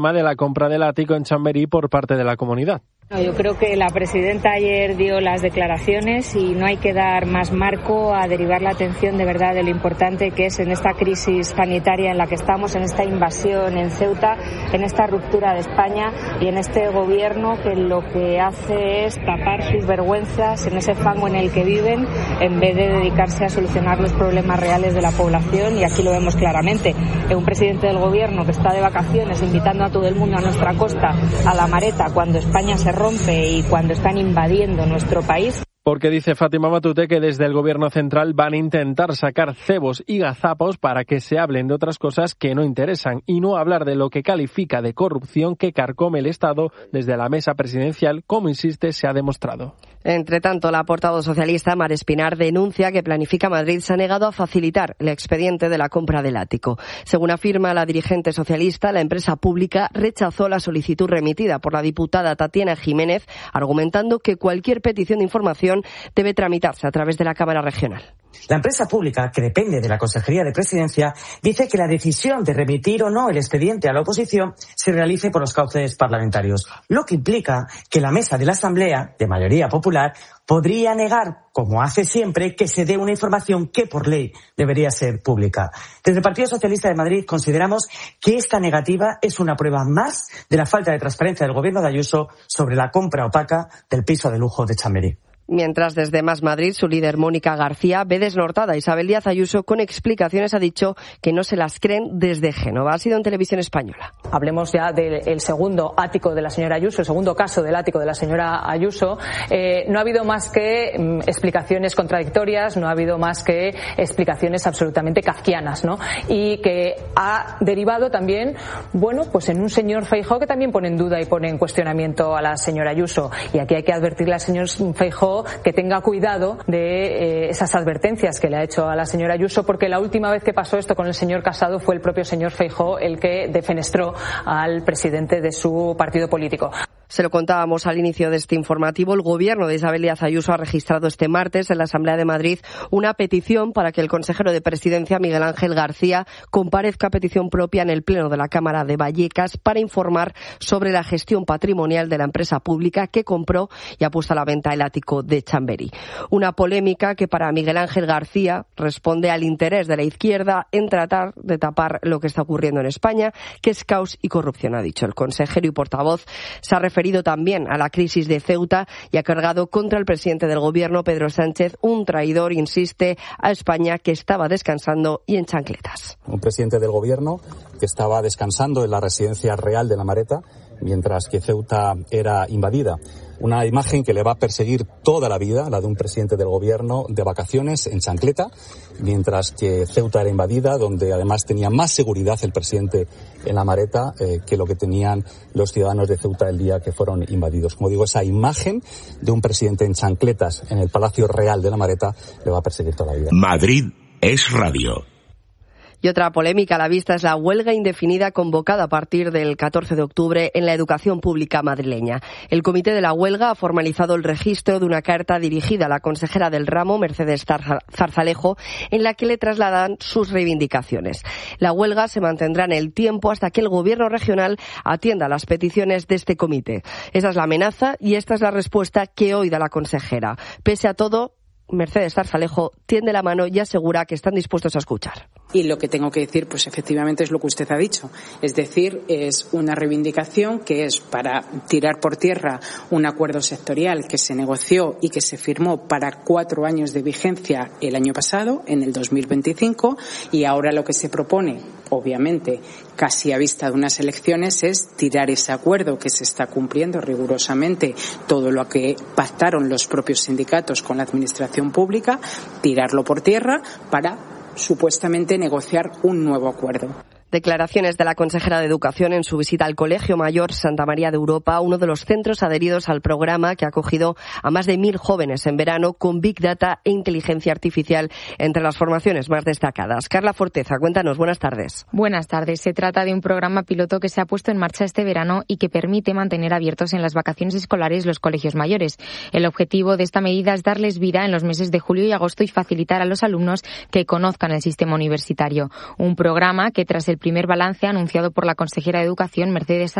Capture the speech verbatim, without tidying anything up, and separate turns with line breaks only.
de la compra del ático en Chamberí por parte de la comunidad.
Yo creo que la presidenta ayer dio las declaraciones y no hay que dar más marco a derivar la atención de verdad de lo importante que es en esta crisis sanitaria en la que estamos, en esta invasión en Ceuta, en esta ruptura de España y en este gobierno que lo que hace es tapar sus vergüenzas en ese fango en el que viven en vez de dedicarse a solucionar los problemas reales de la población, y aquí lo vemos claramente. Un presidente del gobierno que está de vacaciones invitando a todo el mundo a nuestra costa, a la Mareta, cuando España se rompe y cuando están invadiendo nuestro país.
Porque dice Fátima Matute que desde el gobierno central van a intentar sacar cebos y gazapos para que se hablen de otras cosas que no interesan y no hablar de lo que califica de corrupción que carcome el Estado desde la mesa presidencial, como insiste, se ha demostrado.
Entre tanto, la portavoz socialista Mar Espinar denuncia que Planifica Madrid se ha negado a facilitar el expediente de la compra del ático. Según afirma la dirigente socialista, la empresa pública rechazó la solicitud remitida por la diputada Tatiana Jiménez, argumentando que cualquier petición de información debe tramitarse a través de la Cámara Regional.
La empresa pública, que depende de la Consejería de Presidencia, dice que la decisión de remitir o no el expediente a la oposición se realice por los cauces parlamentarios, lo que implica que la mesa de la Asamblea, de mayoría popular, podría negar, como hace siempre, que se dé una información que por ley debería ser pública. Desde el Partido Socialista de Madrid consideramos que esta negativa es una prueba más de la falta de transparencia del gobierno de Ayuso sobre la compra opaca del piso de lujo de Chamberí.
Mientras desde Más Madrid, su líder Mónica García ve desnortada a Isabel Díaz Ayuso con explicaciones. Ha dicho que no se las creen desde Génova. Ha sido en Televisión Española.
Hablemos ya del segundo ático de la señora Ayuso, el segundo caso del ático de la señora Ayuso. Eh, no ha habido más que mm, explicaciones contradictorias, no ha habido más que explicaciones absolutamente kafkianas, ¿no? Y que ha derivado también, bueno, pues en un señor Feijóo que también pone en duda y pone en cuestionamiento a la señora Ayuso. Y aquí hay que advertirle al señor Feijóo que tenga cuidado de eh, esas advertencias que le ha hecho a la señora Ayuso, porque la última vez que pasó esto con el señor Casado fue el propio señor Feijóo el que defenestró al presidente de su partido político.
Se lo contábamos al inicio de este informativo. El gobierno de Isabel Díaz Ayuso ha registrado este martes en la Asamblea de Madrid una petición para que el consejero de Presidencia, Miguel Ángel García, comparezca a petición propia en el Pleno de la Cámara de Vallecas para informar sobre la gestión patrimonial de la empresa pública que compró y ha puesto a la venta el ático de Chamberí. Una polémica que para Miguel Ángel García responde al interés de la izquierda en tratar de tapar lo que está ocurriendo en España, que es caos y corrupción, ha dicho. El consejero y portavoz se ha referido también a la crisis de Ceuta y ha cargado contra el presidente del gobierno, Pedro Sánchez, un traidor, insiste, a España, que estaba descansando y en chancletas.
Un presidente del gobierno que estaba descansando en la residencia real de La Mareta mientras que Ceuta era invadida. Una imagen que le va a perseguir toda la vida, la de un presidente del gobierno de vacaciones en chancleta, mientras que Ceuta era invadida, donde además tenía más seguridad el presidente en La Mareta eh, que lo que tenían los ciudadanos de Ceuta el día que fueron invadidos. Como digo, esa imagen de un presidente en chancletas en el Palacio Real de La Mareta le va a perseguir toda la vida.
Madrid es radio.
Y otra polémica a la vista es la huelga indefinida convocada a partir del catorce de octubre en la educación pública madrileña. El comité de la huelga ha formalizado el registro de una carta dirigida a la consejera del ramo, Mercedes Zarzalejo, en la que le trasladan sus reivindicaciones. La huelga se mantendrá en el tiempo hasta que el gobierno regional atienda las peticiones de este comité. Esa es la amenaza y esta es la respuesta que hoy da la consejera. Pese a todo, Mercedes Zarzalejo tiende la mano y asegura que están dispuestos a escuchar.
Y lo que tengo que decir, pues efectivamente es lo que usted ha dicho. Es decir, es una reivindicación que es para tirar por tierra un acuerdo sectorial que se negoció y que se firmó para cuatro años de vigencia el año pasado, en el dos mil veinticinco, y ahora lo que se propone, obviamente, casi a vista de unas elecciones, es tirar ese acuerdo que se está cumpliendo rigurosamente todo lo que pactaron los propios sindicatos con la administración pública, tirarlo por tierra para supuestamente negociar un nuevo acuerdo.
Declaraciones de la consejera de Educación en su visita al Colegio Mayor Santa María de Europa, uno de los centros adheridos al programa que ha acogido a más de mil jóvenes en verano con Big Data e inteligencia artificial entre las formaciones más destacadas. Carla Forteza, cuéntanos, buenas tardes.
Buenas tardes. Se trata de un programa piloto que se ha puesto en marcha este verano y que permite mantener abiertos en las vacaciones escolares los colegios mayores. El objetivo de esta medida es darles vida en los meses de julio y agosto y facilitar a los alumnos que conozcan el sistema universitario. Un programa que tras el primer balance anunciado por la consejera de Educación, Mercedes